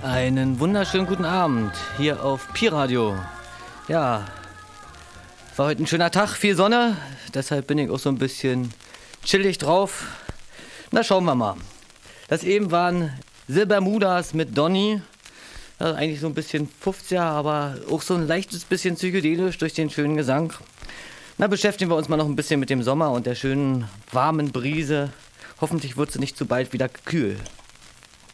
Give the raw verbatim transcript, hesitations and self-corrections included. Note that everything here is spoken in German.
Einen wunderschönen guten Abend hier auf Pi-Radio. Ja, war heute ein schöner Tag, viel Sonne, deshalb bin ich auch so ein bisschen chillig drauf. Na, schauen wir mal. Das eben waren Silbermudas mit Donny. Das ist eigentlich so ein bisschen fünfziger, aber auch so ein leichtes bisschen psychedelisch durch den schönen Gesang. Na, beschäftigen wir uns mal noch ein bisschen mit dem Sommer und der schönen warmen Brise. Hoffentlich wird es nicht zu bald wieder kühl.